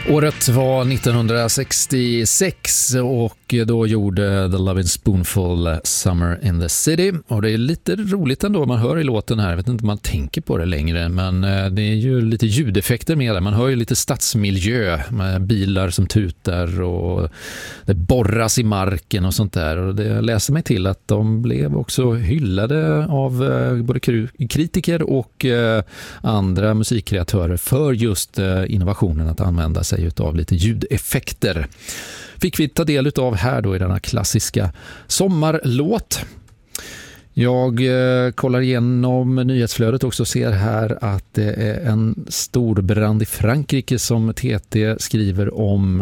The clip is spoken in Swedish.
Året var 1966 och då gjorde The Lovin' Spoonful Summer in the City. Och det är lite roligt ändå, man hör i låten här, jag vet inte om man tänker på det längre, men det är ju lite ljudeffekter med det. Man hör ju lite stadsmiljö med bilar som tutar och det borras i marken och sånt där. Och det läser mig till att de blev också hyllade av både kritiker och andra musikkreatörer för just innovationen att använda sig av lite ljudeffekter. Fick vi ta del av här då i denna klassiska sommarlåt. Jag kollar igenom nyhetsflödet också och ser här att det är en stor brand i Frankrike som TT skriver om